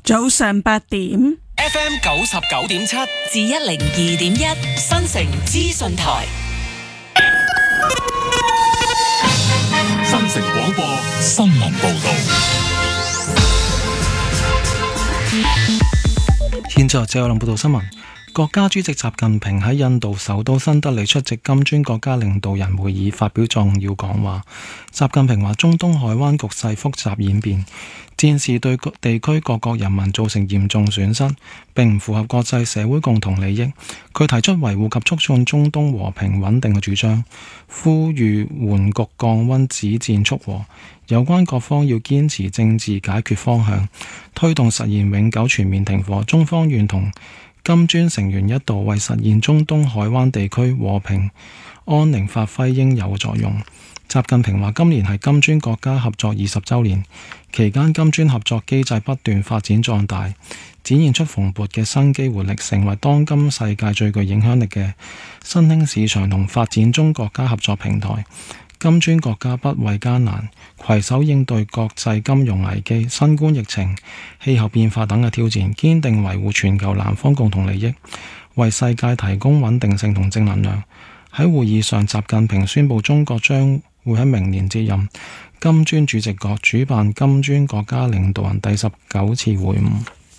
早上8點 FM 99.7 至102.1新城資訊台。 新城廣播新聞報道。 現在由林報道新聞。國家主席習近平喺印度首都新德里出席金磚國家領導人會議，發表重要講話。習近平話：中東海灣局勢複雜演變，戰事對地區各國人民造成嚴重損失，並唔符合國際社會共同利益。佢提出維護及促進中東和平穩定嘅主張，呼籲緩局降溫、止戰促和。有關各方要堅持政治解決方向，推動實現永久全面停火。中方願同金磚成員一道為實現中東海灣地區和平安寧發揮應有作用。習近平話：今年係金磚國家合作20週年，期間金磚合作機制不斷發展壯大，展現出蓬勃嘅生機活力，成為當今世界最具影響力嘅新興市場同發展中國家合作平台。金磚國家不畏艱難，攜手應對國際金融危機、新冠疫情、氣候變化等嘅挑戰，堅定維護全球南方共同利益，為世界提供穩定性同正能量。喺會議上，習近平宣布中國將會喺明年接任金磚主席國，主辦金磚國家領導人第19次會晤。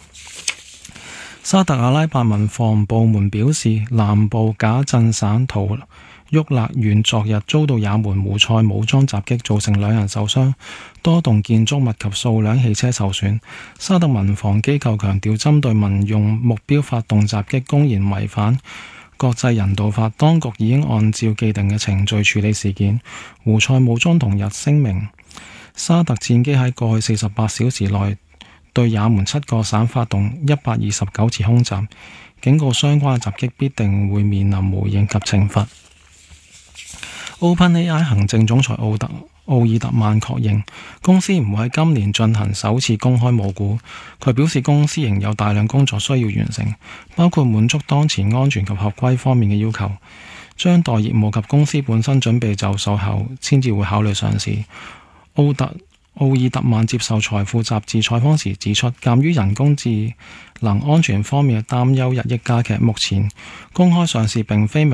沙特阿拉伯民防部門表示，南部賈鎮省圖沃勒縣昨日遭到也門胡塞武裝襲擊，造成2人受傷，多棟建築物及數輛汽車受損。沙特民防機構強調，針對民用目標發動襲擊，公然違反國際人道法，當局已經按照既定嘅程序處理事件。胡塞武裝同日聲明，沙特戰機喺過去48小時內對也門7個省發動129次空襲，警告相關嘅襲擊必定會面臨回應及懲罰。OpenAI 行政總裁奧爾特曼確認公司唔會喺今年進行首次公開募股。佢表示公司仍有大量工作需要完成，包括滿足當前安全及合規方面嘅要求。將待業務及公司本身準備就緒後，先至會考慮上市。奧爾特曼接受財富雜誌採訪時指出，鑑於人工智能安全方面嘅擔憂日益加劇，目前公開上市並非